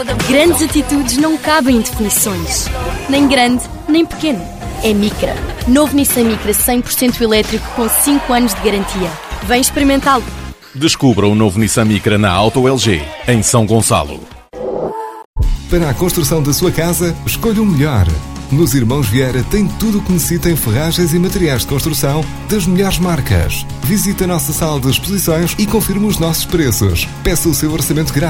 Grandes atitudes não cabem em definições. Nem grande, nem pequeno. É Micra. Novo Nissan Micra 100% elétrico com 5 anos de garantia. Vem experimentá-lo. Descubra o novo Nissan Micra na Auto LG, em São Gonçalo. Para a construção da sua casa, escolha o melhor. Nos Irmãos Vieira tem tudo o que necessita em ferragens e materiais de construção das melhores marcas. Visite a nossa sala de exposições e confirme os nossos preços. Peça o seu orçamento grátis